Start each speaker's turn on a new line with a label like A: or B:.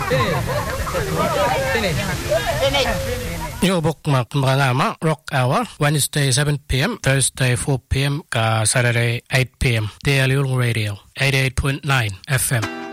A: Yo bookmark mga Rock Hour, Wednesday 7 p.m., Thursday 4 p.m., Saturday 8 p.m. Daily Radio, 88.9 FM.